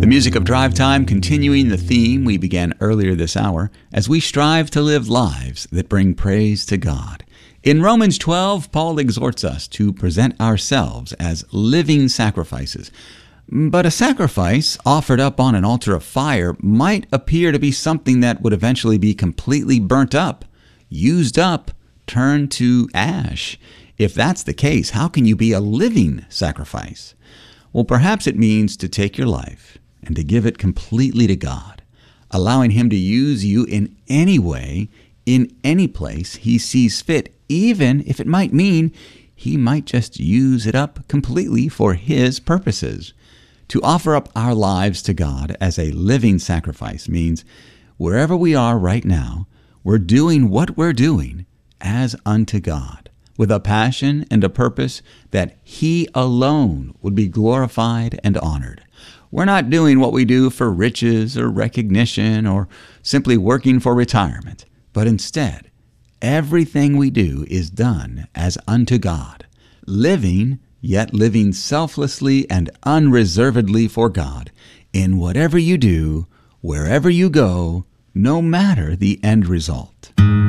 The music of Drive Time continuing the theme we began earlier this hour as we strive to live lives that bring praise to God. In Romans 12, Paul exhorts us to present ourselves as living sacrifices. But a sacrifice offered up on an altar of fire might appear to be something that would eventually be completely burnt up, used up, turned to ash. If that's the case, how can you be a living sacrifice? Well, perhaps it means to take your life and to give it completely to God, allowing Him to use you in any way, in any place He sees fit, even if it might mean He might just use it up completely for His purposes. To offer up our lives to God as a living sacrifice means wherever we are right now, we're doing what we're doing as unto God, with a passion and a purpose that He alone would be glorified and honored. We're not doing what we do for riches or recognition or simply working for retirement, but instead, everything we do is done as unto God, living, yet living selflessly and unreservedly for God in whatever you do, wherever you go, no matter the end result.